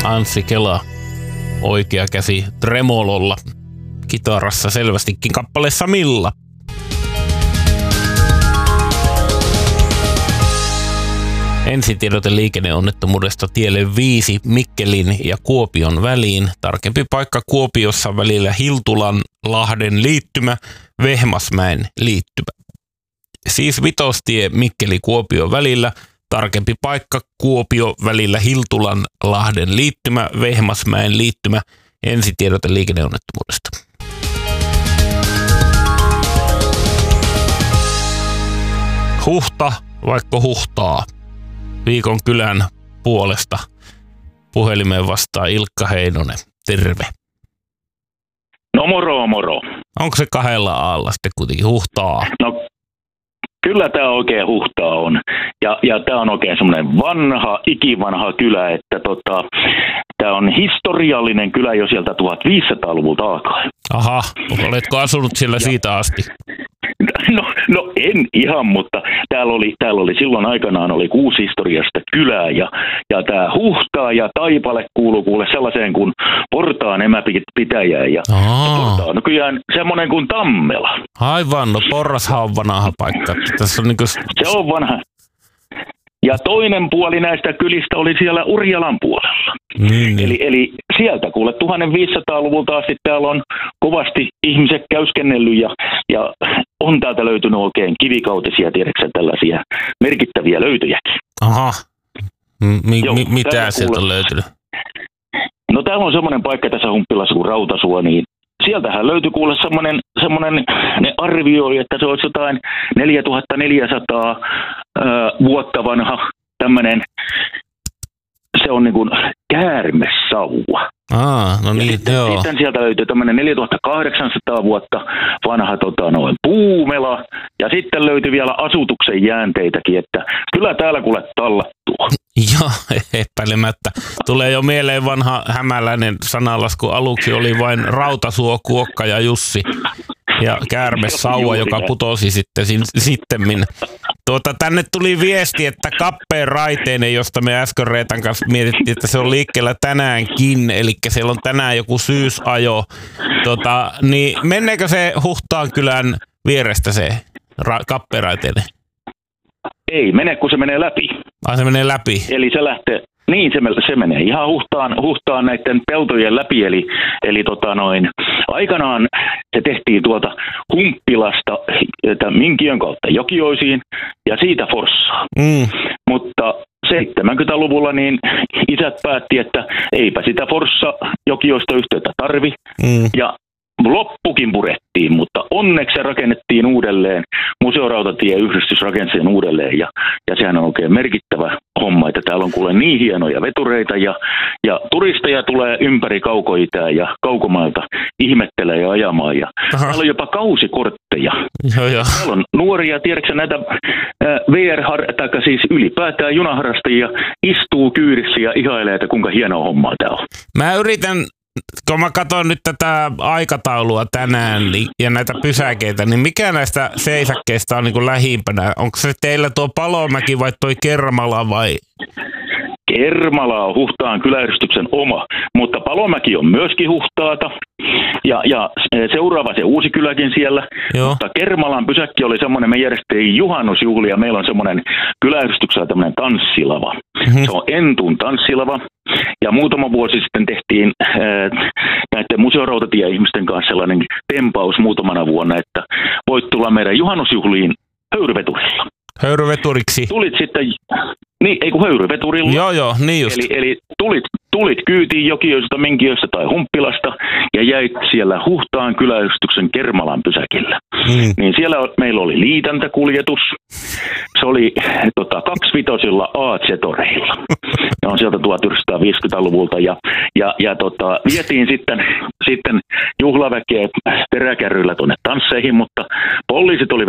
Anssi Kela, oikea käsi tremololla, kitarassa selvästikin kappaleessa Milla. Ensitiedote liikenneonnettomuudesta tielle 5 Mikkelin ja Kuopion väliin. Tarkempi paikka Kuopiossa välillä Hiltulanlahden liittymä, Vehmasmäen liittymä. Siis Vitostie Mikkeli-Kuopio välillä. Tarkempi paikka Kuopio välillä Hiltulanlahden liittymä, Vehmasmäen liittymä. Ensitiedote liikenneonnettomuudesta. Huhta vaikka huhtaa. Viikon kylän puolesta puhelimeen vastaa Ilkka Heinonen. Terve. No moro. Onko se kahdella aalla sitten kuitenkin huhtaa? No kyllä tämä oikein huhtaa on. Ja tämä on oikein semmoinen ikivanha kylä, että tämä on historiallinen kylä jo sieltä 1500-luvulta alkaen. Aha, oletko asunut siellä siitä asti? No en ihan, mutta täällä oli silloin aikanaan oli 6 historiasta kylää ja tämä Huhtaa ja Taipale kuuluu kuule sellaiseen kuin Portaan emäpitäjään ja Portaa on nykyään semmoinen kuin Tammela. Aivan, no Porrashan on vanha paikka. Tässä on Se on vanha. Ja toinen puoli näistä kylistä oli siellä Urjalan puolella. Eli sieltä kuule 1500-luvulta asti täällä on kovasti ihmiset käyskennellyt ja on täältä löytynyt oikein kivikautisia, tiedätkö tällaisia merkittäviä löytöjäkin. Aha. Mitä sieltä on löytynyt? No täällä on semmoinen paikka tässä Humppilassa kuin Rautasuo, niin sieltähän löytyi kuule semmoinen, ne arvioi, että se olisi jotain 4400 vuotta vanha tämmöinen, se on niin kuin käärmesauva. No niin, joo. Sitten sieltä löytyy tämmöinen 4800 vuotta vanha puumela, ja sitten löytyi vielä asutuksen jäänteitäkin, että kyllä täällä kuule tallattuu. Joo, epäilemättä. Tulee jo mieleen vanha hämäläinen sanalasku. Aluksi oli vain Rautasuo, Kuokka ja Jussi ja käärmesauva, joka putosi sittemmin. Tänne tuli viesti, että Kappeen Raiteinen, josta me äsken Reetan kanssa mietittiin, että se on liikkeellä tänäänkin, eli siellä on tänään joku syysajo. Niin menneekö se Huhtaan kylän vierestä se Kappeen Raiteinen? Ei mene, kun se menee läpi. Se menee läpi? Eli se lähtee, niin se menee ihan Huhtaan näiden peltojen läpi, eli aikanaan se tehtiin tuolta Humppilasta Minkiön kautta Jokioisiin ja siitä Forssaan. Mutta 70-luvulla niin isät päätti, että eipä sitä Forssa-Jokioista yhteyttä tarvi ja loppukin purettiin, mutta onneksi se rakennettiin uudelleen. Museorautatieyhdistys rakensi sen uudelleen ja sehän on oikein merkittävä homma, että täällä on kuule niin hienoja vetureita ja turisteja tulee ympäri kaukoitää ja kaukomailta ihmettelee ja ajamaan ja täällä on jopa kausikortteja. Täällä on nuoria, tiedätkö näitä tai siis ylipäätään junaharrastajia istuu kyydissä ja ihailee, että kuinka hienoa hommaa tää on. Mä yritän, kun mä katson nyt tätä aikataulua tänään ja näitä pysäkeitä, niin mikä näistä seisakkeista on niin kuin lähimpänä? Onko se teillä tuo Palomäki vai toi Kermala vai? Kermala on Huhtaan kyläyhdistyksen oma, mutta Palomäki on myöskin Huhtaata ja seuraava se uusi kyläkin siellä. Joo. Mutta Kermalan pysäkki oli semmoinen, me järjestettiin juhannusjuhlia, meillä on semmoinen kyläyhdistyksellä tämmöinen tanssilava. Se on Entun tanssilava ja muutama vuosi sitten tehtiin näiden museorautatie-ihmisten kanssa sellainen tempaus muutamana vuonna, että voit tulla meidän juhannusjuhliin höyryveturilla. Höyryveturiksi? Tulit sitten, höyryveturilla. Joo, niin just. Eli tulit kyytiin Jokioista, Minkiöstä tai Humppilasta ja jäit siellä Huhtaan kyläyhdistyksen Kermalan pysäkillä. Niin siellä meillä oli liitäntäkuljetus. Se oli 2-vitosilla AC-toreilla. Ne on sieltä 1950-luvulta ja vietiin sitten juhlaväkeä peräkärryillä tuonne tansseihin, mutta poliisit oli